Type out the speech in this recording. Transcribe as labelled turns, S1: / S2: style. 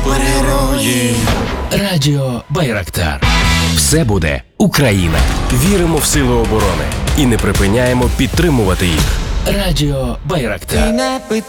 S1: Супергерої.
S2: Радіо Байрактар. Все буде Україна. Віримо в сили оборони і не припиняємо підтримувати їх. Радіо Байрактар.
S1: Ти не питай.